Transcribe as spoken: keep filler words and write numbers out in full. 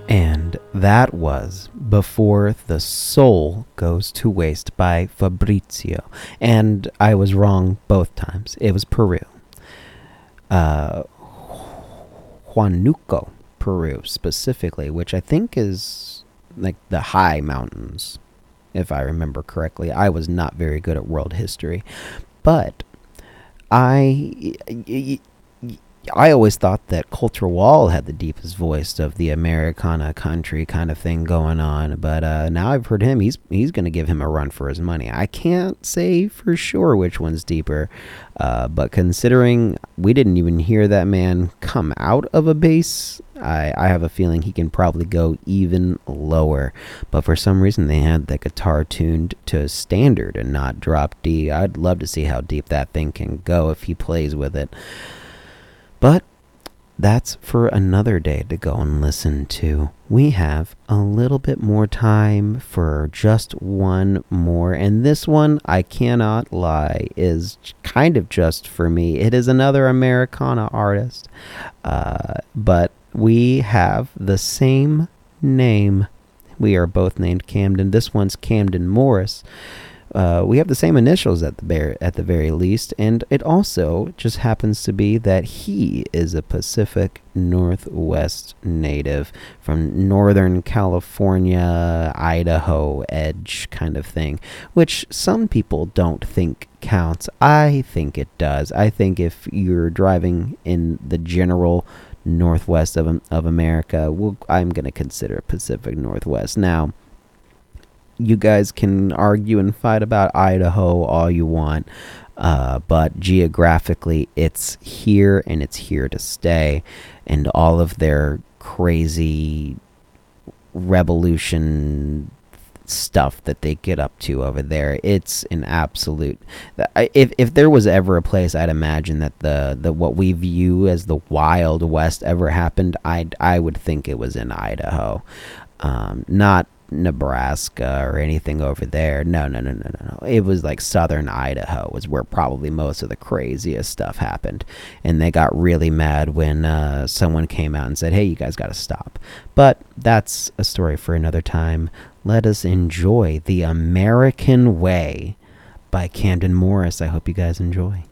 And that was Before the Soul Goes to Waste by Fabrizio. And I was wrong both times. It was Peru. Uh, Huánuco, Peru, specifically, which I think is like the high mountains, if I remember correctly. I was not very good at world history. But I... I always thought that Colter Wall had the deepest voice of the Americana country kind of thing going on, but uh, now I've heard him. He's he's going to give him a run for his money. I can't say for sure which one's deeper, uh, but considering we didn't even hear that man come out of a bass, I, I have a feeling he can probably go even lower. But for some reason, they had the guitar tuned to standard and not drop D. I'd love to see how deep that thing can go if he plays with it. But that's for another day to go and listen to. We have a little bit more time for just one more. And this one, I cannot lie, is kind of just for me. It is another Americana artist. Uh, but we have the same name. We are both named Camden. This one's Camden Morris. Uh, we have the same initials at the very, at the very least, and it also just happens to be that he is a Pacific Northwest native from Northern California, Idaho edge kind of thing, which some people don't think counts. I think it does. I think if you're driving in the general Northwest of of America, we'll, I'm going to consider Pacific Northwest. Now, you guys can argue and fight about Idaho all you want, uh, but geographically it's here and it's here to stay. And all of their crazy revolution stuff that they get up to over there, it's an absolute... If if there was ever a place I'd imagine that the, the what we view as the Wild West ever happened, I'd, I would think it was in Idaho. Um, not Nebraska or anything over there. No, no, no, no, no. It was like southern Idaho was where probably most of the craziest stuff happened. And they got really mad when uh, someone came out and said, hey, you guys got to stop. But that's a story for another time. Let us enjoy The American Way by Camden Morris. I hope you guys enjoy.